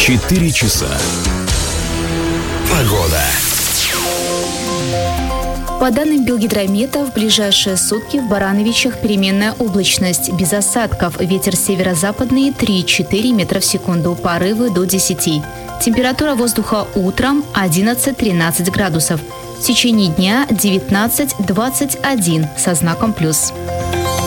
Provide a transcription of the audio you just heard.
4 часа. Погода. По данным Белгидромета, в ближайшие сутки в Барановичах переменная облачность, без осадков, ветер северо-западный 3-4 метра в секунду, порывы до 10. Температура воздуха утром 11-13 градусов, в течение дня 19-21 со знаком плюс.